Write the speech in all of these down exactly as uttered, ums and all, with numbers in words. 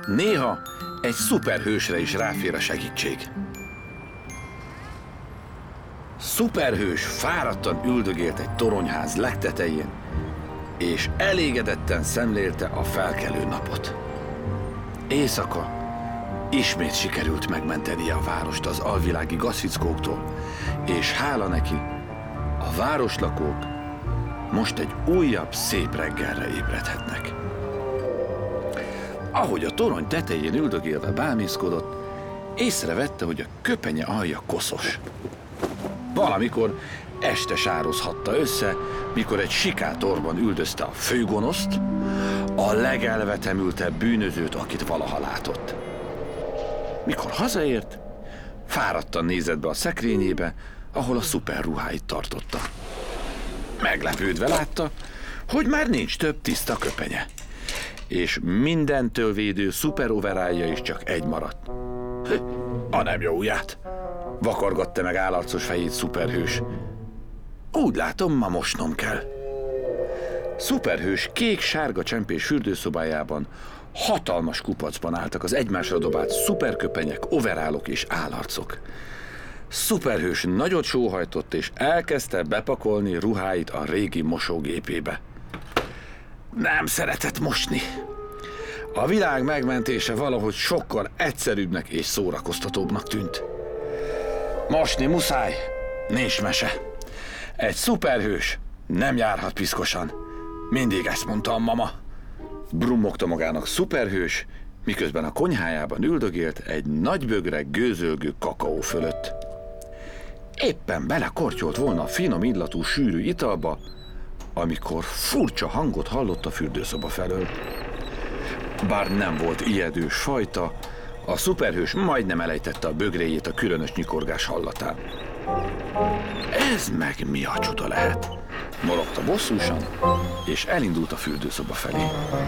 Néha egy szuperhősre is ráfér a segítség. Szuperhős fáradtan üldögélt egy toronyház legtetején, és elégedetten szemlélte a felkelő napot. Éjszaka ismét sikerült megmentenie a várost az alvilági gazfickóktól, és hála neki, a városlakók most egy újabb szép reggelre ébredhetnek. Ahogy a torony tetején üldögélve bámészkodott, észrevette, hogy a köpenye alja koszos. Valamikor este sározhatta össze, mikor egy sikátorban üldözte a főgonoszt, a legelvetemültebb bűnözőt, akit valaha látott. Mikor hazaért, fáradtan nézett be a szekrényébe, ahol a szuperruháit tartotta. Meglepődve látta, hogy már nincs több tiszta köpenye, és mindentől védő szuperoverálja is csak egy maradt. A nem jó ujját! Vakargatta meg állarcos fejét szuperhős. Úgy látom, ma mosnom kell. Szuperhős kék-sárga csempés fürdőszobájában hatalmas kupacban álltak az egymásra dobált szuperköpenyek, overálok és állarcok. Szuperhős nagyot sóhajtott, és elkezdte bepakolni ruháit a régi mosógépébe. Nem szeretett mosni. A világ megmentése valahogy sokkal egyszerűbbnek és szórakoztatóbbnak tűnt. Mosni muszáj, nincs mese. Egy szuperhős nem járhat piszkosan. Mindig ezt mondta a mama. Brummogta magának szuperhős, miközben a konyhájában üldögélt egy nagy bögre gőzölgő kakaó fölött. Éppen belekortyolt volna a finom illatú sűrű italba, amikor furcsa hangot hallott a fürdőszoba felől. Bár nem volt ijedős fajta, a szuperhős majdnem elejtette a bögréjét a különös nyikorgás hallatán. Ez meg mi a csuda lehet? Morogta bosszúsan, és elindult a fürdőszoba felé.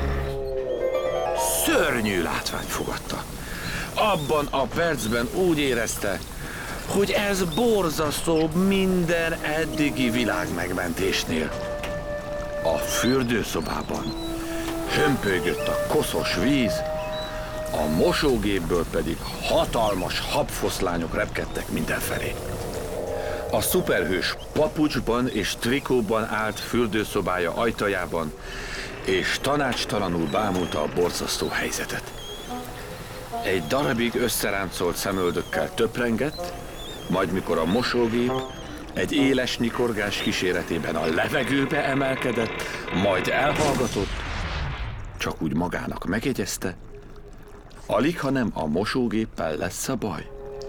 Szörnyű látvány fogadta. Abban a percben úgy érezte, hogy ez borzasztóbb minden eddigi világmegmentésnél. A fürdőszobában hömpölygött a koszos víz, a mosógépből pedig hatalmas habfoszlányok repkedtek mindenfelé. A szuperhős papucsban és trikóban állt fürdőszobája ajtajában, és tanácstalanul bámulta a borzasztó helyzetet. Egy darabig összeráncolt szemöldökkel töprengett, majd mikor a mosógép egy éles nyikorgás kíséretében a levegőbe emelkedett, majd elhallgatott, csak úgy magának megjegyezte, alighanem a mosógéppel lesz a baj.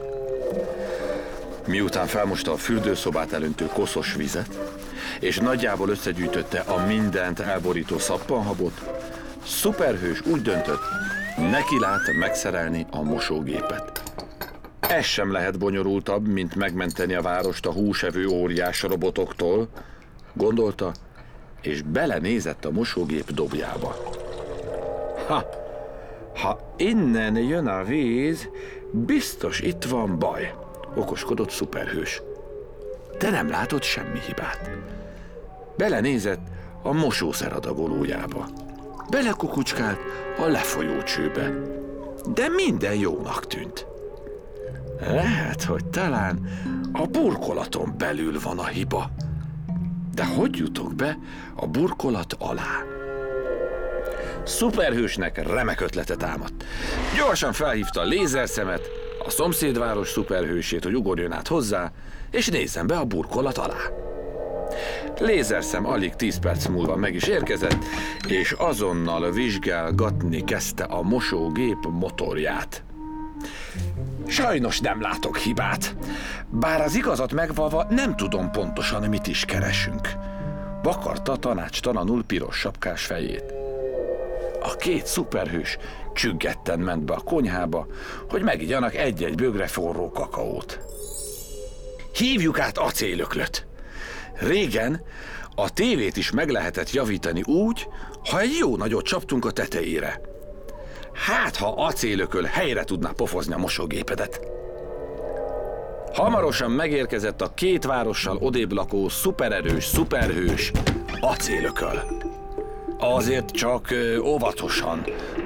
Miután felmosta a fürdőszobát elöntő koszos vizet, és nagyjából összegyűjtötte a mindent elborító szappanhabot, szuperhős úgy döntött, neki lát megszerelni a mosógépet. Ez sem lehet bonyolultabb, mint megmenteni a várost a húsevő óriás robotoktól, gondolta, és belenézett a mosógép dobjába. Ha, ha innen jön a víz, biztos itt van baj, okoskodott szuperhős. De nem látott semmi hibát. Belenézett a mosószer adagolójába. Belekukucskált a lefolyó csőbe. De minden jónak tűnt. Lehet, hogy talán a burkolaton belül van a hiba. De hogy jutok be a burkolat alá? Szuperhősnek remek ötlete támadt. Gyorsan felhívta a lézerszemet, a szomszédváros szuperhősét, hogy ugorjon át hozzá, és nézzen be a burkolat alá. Lézerszem alig tíz perc múlva meg is érkezett, és azonnal vizsgálgatni kezdte a mosógép motorját. Sajnos nem látok hibát, bár az igazat megvalva nem tudom pontosan, mit is keresünk. Vakarta tanácstalanul piros sapkás fejét. A két szuperhős csüggetten ment be a konyhába, hogy megigyanak egy-egy bögre forró kakaót. Hívjuk át acélöklöt. Régen a tévét is meg lehetett javítani úgy, ha egy jó nagyot csaptunk a tetejére. Hát, ha acélököl helyre tudná pofozni a mosógépedet. Hamarosan megérkezett a két várossal odébb lakó szupererős szuperhős, acélököl. Azért csak ö, óvatosan,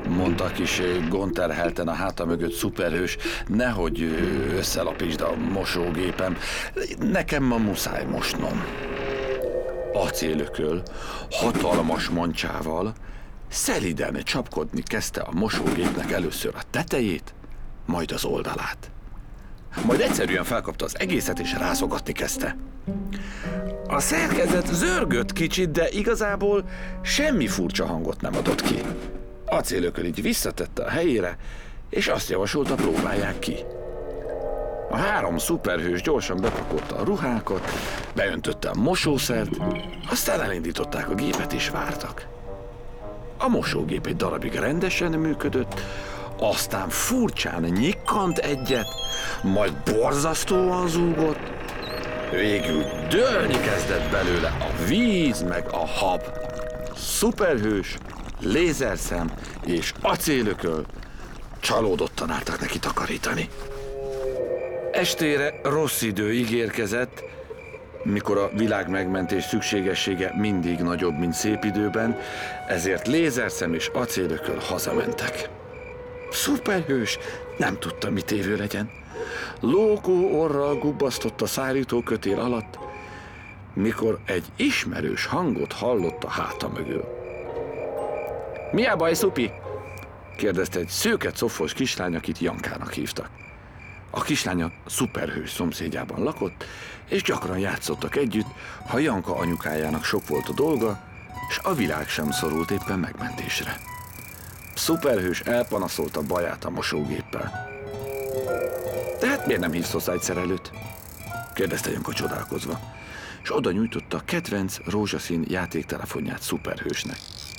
mondta a kis gonterhelten a háta mögött szuperhős, nehogy összelapítsd a mosógépem, nekem ma muszáj mosnom. Acélököl hatalmas mancsával szeliden csapkodni kezdte a mosógépnek először a tetejét, majd az oldalát. Majd egyszerűen felkapta az egészet és rászogatni kezdte. A szerkezet zörgött kicsit, de igazából semmi furcsa hangot nem adott ki. Acélököl így visszatette a helyére, és azt javasolta, próbálják ki. A három szuperhős gyorsan bepakolta a ruhákat, beöntötte a mosószert, aztán elindították a gépet és vártak. A mosógép egy darabig rendesen működött, aztán furcsán nyikkant egyet, majd borzasztóan zúgott, végül dőlni kezdett belőle a víz meg a hab. Szuperhős, lézerszem és acélököl csalódottan álltak neki takarítani. Estére rossz idő ígérkezett, mikor a világ megmentés szükségessége mindig nagyobb, mint szép időben, ezért lézerszem és acélököl hazamentek. Szuperhős nem tudta, mit évő legyen. Lókó orral gubbasztott a szállítókötél alatt, mikor egy ismerős hangot hallott a háta mögül. Mi a baj, Szupi? Kérdezte egy szőke cofos kislány, akit Jankának hívtak. A kislánya szuperhős szomszédjában lakott, és gyakran játszottak együtt, ha Janka anyukájának sok volt a dolga, és a világ sem szorult éppen megmentésre. Szuperhős elpanaszolta baját a mosógéppel. De hát miért nem hívsz hozzá egy szerelőt? Kérdezte Janka csodálkozva, és oda nyújtotta a kedvenc rózsaszín játéktelefonját Szuperhősnek.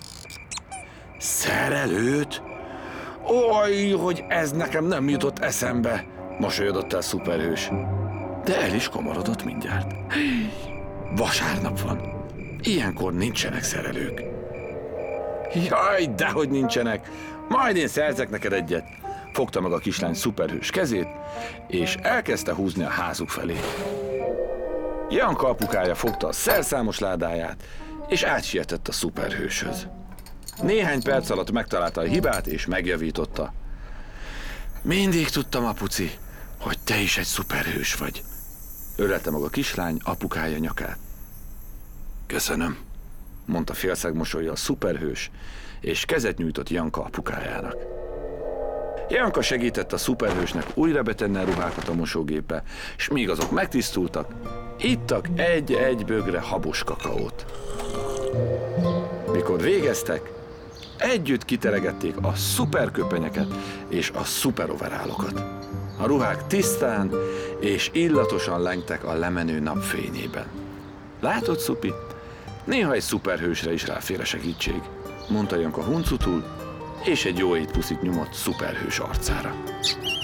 Szerelőt? Oj, hogy ez nekem nem jutott eszembe, mosolyodott el Szuperhős. De el is komorodott mindjárt. Vasárnap van. Ilyenkor nincsenek szerelők. Jaj, dehogy nincsenek. Majd én szerzek neked egyet. Fogta meg a kislány Szuperhős kezét, és elkezdte húzni a házuk felé. Janka apukája fogta a szerszámos ládáját, és átsietett a Szuperhőshöz. Néhány perc alatt megtalálta a hibát, és megjavította. Mindig tudtam, apuci, hogy te is egy szuperhős vagy. Ölelte meg a kislány apukája nyakát. Köszönöm, mondta félszeg mosollyal a szuperhős, és kezet nyújtott Janka apukájának. Janka segített a szuperhősnek újra betenni a ruhákat a mosógépbe, és míg azok megtisztultak, ittak egy-egy bögre habos kakaót. Mikor végeztek, együtt kiteregették a szuperköpenyeket és a szuperoverálokat. A ruhák tisztán és illatosan lengtek a lemenő napfényében. Látod, Szupi? Néha egy szuperhősre is ráfér a segítség, mondta Janka huncutul, és egy jó étpuszit nyomott szuperhős arcára.